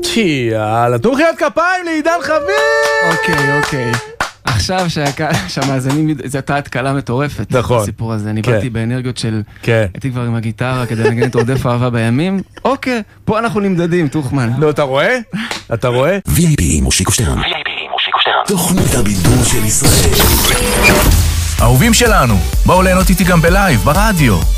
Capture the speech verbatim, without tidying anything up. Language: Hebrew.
יאללה, תנו מחיאות כפיים לעידן חביב! אוקיי, אוקיי. עכשיו שהמאזינים, זו הייתה התקלה מטורפת. נכון. הסיפור הזה, אני באתי באנרגיות של... כן. הייתי כבר עם הגיטרה כדי לנגן את עודף אהבה בימים. אוקיי, פה אנחנו נמדדים, תוכמן. נו, אתה רואה? אתה רואה? וי איי פי עם מושיקו שטרן. וי איי פי עם מושיקו שטרן. תוכנית הבידור של ישראל. אהובים שלנו, בואו ליהנות איתי גם בלייב, ברדיו.